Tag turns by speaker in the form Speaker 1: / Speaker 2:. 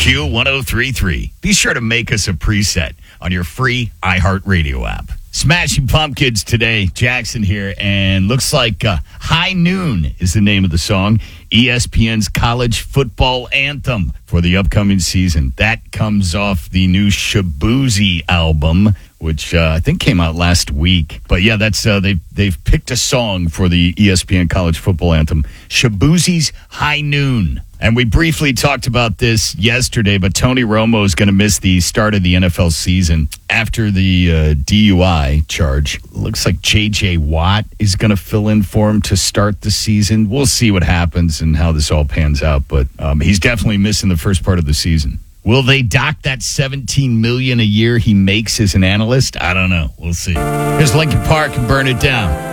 Speaker 1: Q1033. Be sure to make us a preset on your free iHeartRadio app. Smashing Pumpkins today. Jackson here, and looks like High Noon is the name of the song. ESPN's college football anthem for the upcoming season. That comes off the new Shaboozey album, which I think came out last week. But yeah, that's they've picked a song for the ESPN college football anthem, Shaboozey's High Noon. And we briefly talked about this yesterday, but Tony Romo is going to miss the start of the NFL season after the DUI charge. Looks like J.J. Watt is going to fill in for him to start the season. We'll see what happens and how this all pans out, but he's definitely missing the first part of the season. Will they dock that $17 million a year he makes as an analyst? I don't know. We'll see. Here's Linkin Park and Burn It Down.